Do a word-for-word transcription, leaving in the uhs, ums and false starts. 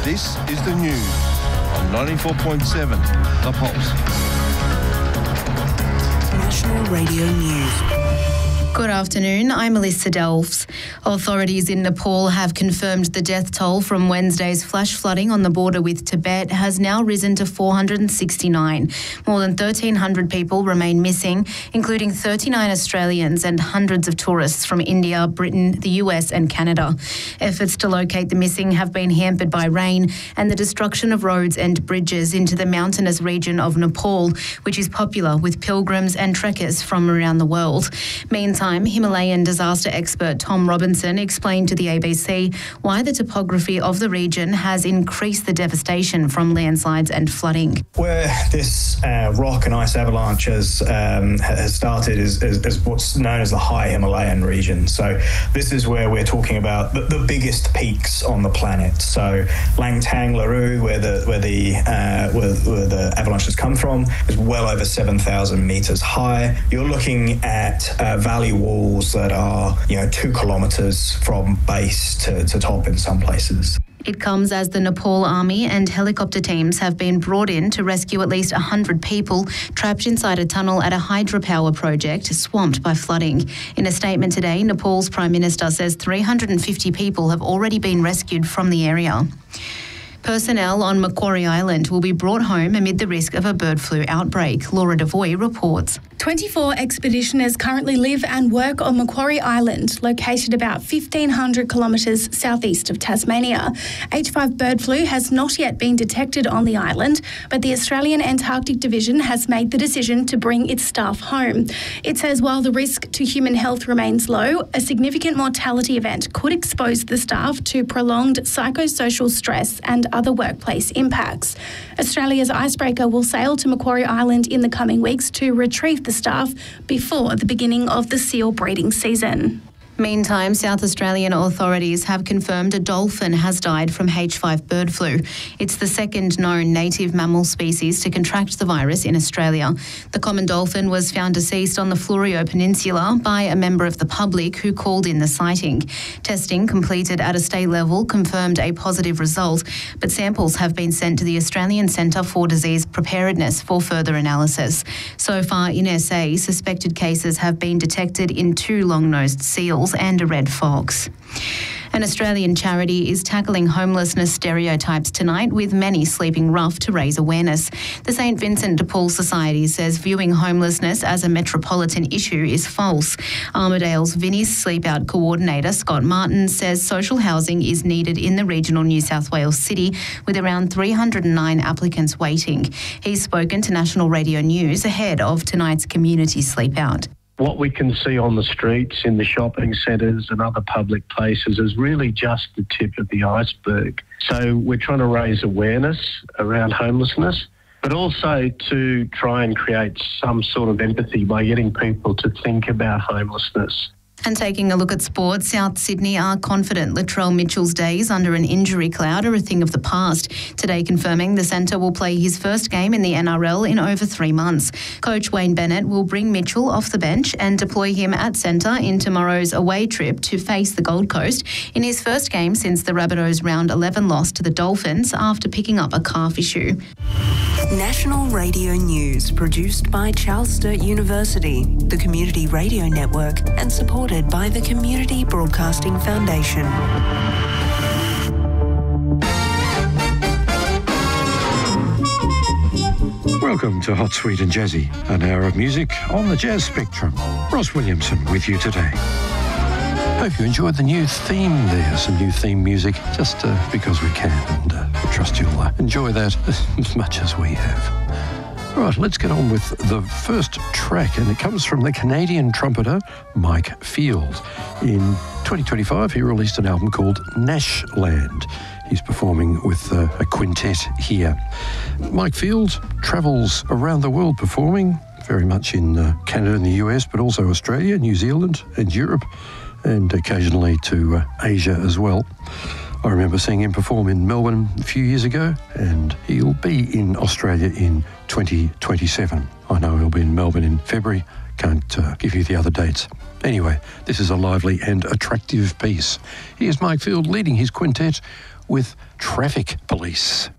This is the news on ninety-four point seven The Pulse. National Radio News. Good afternoon, I'm Melissa Delves. Authorities in Nepal have confirmed the death toll from Wednesday's flash flooding on the border with Tibet has now risen to four hundred sixty-nine. More than thirteen hundred people remain missing, including thirty-nine Australians and hundreds of tourists from India, Britain, the U S and Canada. Efforts to locate the missing have been hampered by rain and the destruction of roads and bridges into the mountainous region of Nepal, which is popular with pilgrims and trekkers from around the world. Meantime, Himalayan disaster expert Tom Robinson explained to the A B C why the topography of the region has increased the devastation from landslides and flooding. Where this uh, rock and ice avalanche has, um, has started is, is, is what's known as the high Himalayan region. So this is where we're talking about the, the biggest peaks on the planet. So Langtang Laru, where the where the uh, where, where the avalanches come from, is well over seven thousand metres high. You're looking at uh, valley walls that are, you know, two kilometres from base to, to top in some places. It comes as the Nepal Army and helicopter teams have been brought in to rescue at least one hundred people trapped inside a tunnel at a hydropower project swamped by flooding. In a statement today, Nepal's Prime Minister says three hundred fifty people have already been rescued from the area. Personnel on Macquarie Island will be brought home amid the risk of a bird flu outbreak. Laura Devoy reports. twenty-four expeditioners currently live and work on Macquarie Island, located about fifteen hundred kilometres southeast of Tasmania. H five bird flu has not yet been detected on the island, but the Australian Antarctic Division has made the decision to bring its staff home. It says while the risk to human health remains low, a significant mortality event could expose the staff to prolonged psychosocial stress and other workplace impacts. Australia's icebreaker will sail to Macquarie Island in the coming weeks to retrieve the staff before the beginning of the seal breeding season. Meantime, South Australian authorities have confirmed a dolphin has died from H five bird flu. It's the second known native mammal species to contract the virus in Australia. The common dolphin was found deceased on the Florio Peninsula by a member of the public who called in the sighting. Testing completed at a state level confirmed a positive result, but samples have been sent to the Australian Centre for Disease Preparedness for further analysis. So far in S A, suspected cases have been detected in two long-nosed seals and a red fox. An Australian charity is tackling homelessness stereotypes tonight, with many sleeping rough to raise awareness. The Saint Vincent de Paul Society says viewing homelessness as a metropolitan issue is false. Armidale's Vinnie's Sleep Out coordinator, Scott Martin, says social housing is needed in the regional New South Wales city, with around three hundred nine applicants waiting. He's spoken to National Radio News ahead of tonight's community sleep out. What we can see on the streets, in the shopping centres and other public places is really just the tip of the iceberg. So we're trying to raise awareness around homelessness, but also to try and create some sort of empathy by getting people to think about homelessness. And taking a look at sport, South Sydney are confident Latrell Mitchell's days under an injury cloud are a thing of the past. Today confirming the centre will play his first game in the N R L in over three months. Coach Wayne Bennett will bring Mitchell off the bench and deploy him at centre in tomorrow's away trip to face the Gold Coast in his first game since the Rabbitohs' round eleven loss to the Dolphins after picking up a calf issue. National Radio News, produced by Charles Sturt University, the Community Radio Network, and supported by the Community Broadcasting Foundation. Welcome to Hot, Sweet and Jazzy, an hour of music on the jazz spectrum. Ross Williamson with you today. Hope you enjoyed the new theme there, some new theme music, just uh, because we can, and uh, I trust you'll uh, enjoy that as much as we have. Right, let's get on with the first track, and it comes from the Canadian trumpeter Mike Field. In twenty twenty-five, he released an album called Nashland. He's performing with uh, a quintet here. Mike Field travels around the world performing, very much in uh, Canada and the U S, but also Australia, New Zealand and Europe, and occasionally to uh, Asia as well. I remember seeing him perform in Melbourne a few years ago, and he'll be in Australia in twenty twenty-seven. I know he'll be in Melbourne in February. Can't uh, give you the other dates. Anyway, this is a lively and attractive piece. Here's Mike Field leading his quintet with Traffic Police.